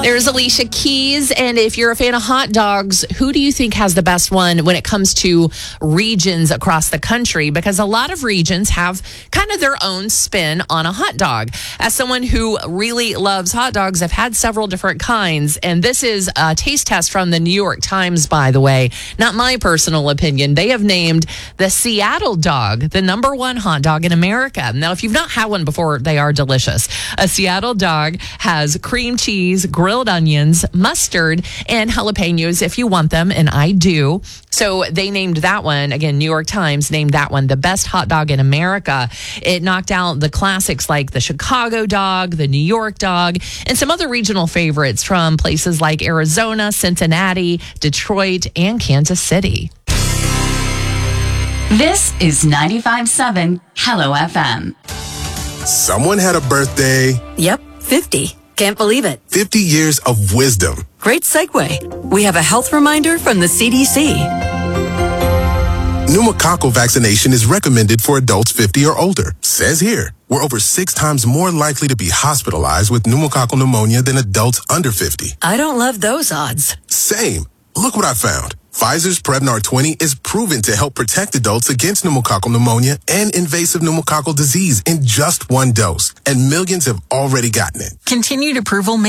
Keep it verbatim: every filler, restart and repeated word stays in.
There's Alicia Keys. And if you're a fan of hot dogs, who do you think has the best one when it comes to regions across the country? Because a lot of regions have kind of their own spin on a hot dog. As someone who really loves hot dogs, I've had several different kinds. And this is a taste test from the New York Times, by the way. Not my personal opinion. They have named the Seattle dog the number one hot dog in America. Now, if you've not had one before, they are delicious. A Seattle dog has cream cheese, grilled onions, mustard, and jalapenos if you want them, and I do. So they named that one, again, New York Times named that one the best hot dog in America. It knocked out the classics like the Chicago dog, the New York dog, and some other regional favorites from places like Arizona, Cincinnati, Detroit, and Kansas City. This is ninety-five point seven Hello F M. Someone had a birthday. Yep, fifty. Can't believe it. fifty years of wisdom. Great segue. We have a health reminder from the C D C. Pneumococcal vaccination is recommended for adults fifty or older. Says here, we're over six times more likely to be hospitalized with pneumococcal pneumonia than adults under fifty. I don't love those odds. Same. Look what I found. Pfizer's Prevnar twenty is proven to help protect adults against pneumococcal pneumonia and invasive pneumococcal disease in just one dose, and millions have already gotten it. Continued approval may